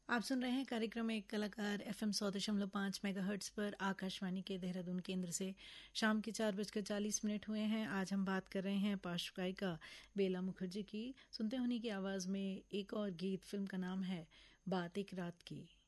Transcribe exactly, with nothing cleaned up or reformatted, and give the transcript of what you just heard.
आप सुन रहे हैं कार्यक्रम एक कलाकार एफएम सौ दशमलव पाँच मेगाहर्ट्ज पर आकाशवाणी के देहरादून केंद्र से। शाम के चार बजकर चालीस मिनट हुए हैं। आज हम बात कर रहे हैं पार्श्व गायिका बेला मुखर्जी की। सुनते होने की आवाज़ में एक और गीत, फिल्म का नाम है बात एक रात की।